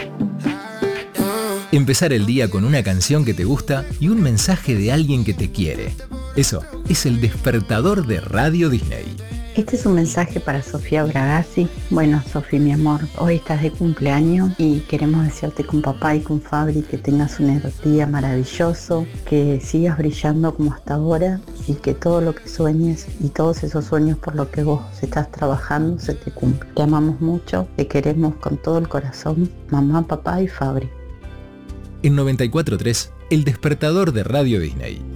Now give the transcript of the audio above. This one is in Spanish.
Empezar el día con una canción que te gusta y un mensaje de alguien que te quiere. Eso es el despertador de Radio Disney. Este es un mensaje para Sofía Bragazzi. Bueno, Sofía, mi amor, hoy estás de cumpleaños y queremos desearte con papá y con Fabri que tengas un día maravilloso, que sigas brillando como hasta ahora y que todo lo que sueñes y todos esos sueños por lo que vos estás trabajando se te cumplan. Te amamos mucho, te queremos con todo el corazón, mamá, papá y Fabri. En 94.3, el despertador de Radio Disney.